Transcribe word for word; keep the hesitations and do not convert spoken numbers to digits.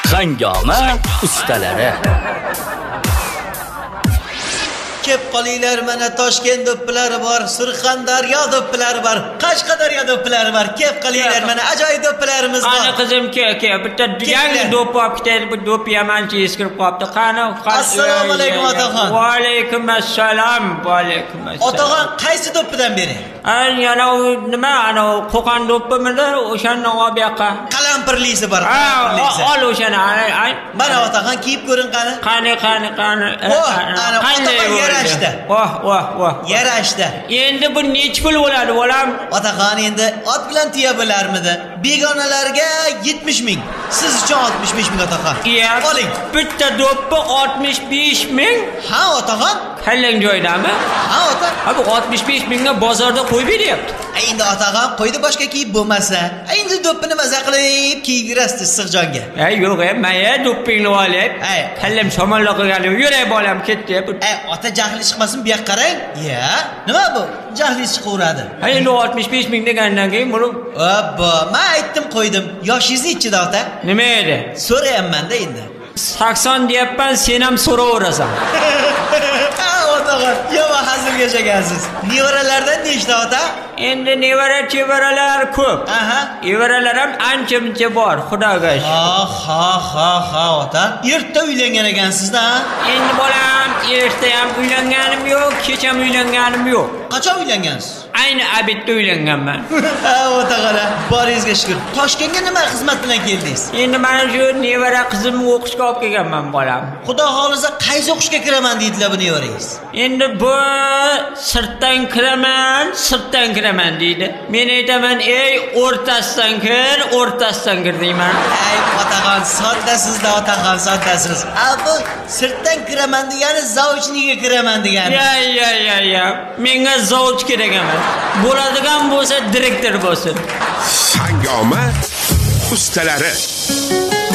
Hangoma ustalari. Kep qolinglar, mana Toshkent do'ppilari bor, Surxondaryo do'ppilari bor, Qashqadaryo do'ppilari bor. Kep qolinglar, mana ajoyib do'ppilarimiz bor. Ana qizim, ke, ke, bitta yangi do'pp olib ketadi, bu do'pp yamanchi eskirib qolibdi. Qani? Assalomu alaykum otaxon. Va alaykum assalom, va alaykum assalom. Otaxon, qaysi do'ppidan bering? Ay, yana u nima, ana Qo'qon do'ppimidi? O'shani olib bu yoqqa. Qalampirlisi bor, qalampirlisi. Ol o'shani, ay. Mana otaxon kiyib ko'ring qani. Qani, qani, qani. Oh, ana otaxon yarashdi. Voh, voh, voh. Yarashdi. Endi bu necha pul bo'ladi, bolam? Otaxon, endi ot bilan tuya bo'larmidi? Begonalarga yetmish ming. Siz uchun oltmish besh ming otaxon. Oling. Bitta do'ppi oltmish besh ming? Ha, otaxon. Qallang joydami? Ha, ota. Ha, bu oltmish besh mingga bozorda qo'yib beryapti. Endi otaxon, qo'ydi boshqa kiyib bo'lmasa, endi do'ppini maza qilib kiygirasiz Issiqjonga. Ay, yo'q, maya do'ppingni olib. Ay, qallam shamolla qilganim, yuray bolam ketdi. Ay, ota jahli chiqmasin, bu yoqqa qarang. Ya, nima bu? Jahli chiqaveradi. Ha, endi oltmish besh ming degandan keyin buni Obbo, men aytdim, qo'ydim. Yoshingiz nechida ota? Nima edi? So'rayapman-da endi. sakson deyapman, sen ham so'raverasan. Ha, otaxon, yomon hazil yashagansiz. Nevaralardan nechta ota? Endi nevara chevaralar ko'p. Aha. Evaralar ham ancha-muncha bor, xudoga shukr. Ha, ha, ha, ha, ota. Erta uylangan ekansiz-da? Endi bolam, erta ham uylanganim yo'q, kech ham uylanganim yo'q. Qachon uylangansiz? Ayni abidda uylanganman. Ha, otaxon, boringizga shukr. Toshkentga nima xizmat bilan keldingiz? Endi mana shu nevara qizimni o'qishga olib kelganman, bolam. Xudo xolisa qaysi o'qishga kiraman deydilar bu nevarangiz? Endi bu sirtdan kiraman, sirtdan kiraman deydi. Men aytaman, "Ey, o'rtasidan kir, o'rtasidan kir" deyman. Ay, otaxon, soddasiz-da, otaxon, soddasiz. A bu sirtdan kiraman degani zavjniga kiraman degani. Ya, ya, ya, ya. Menga zavj kerak emas. Bo'ladigan bo'lsa, direktor bo'lsin. Hangoma ustalari.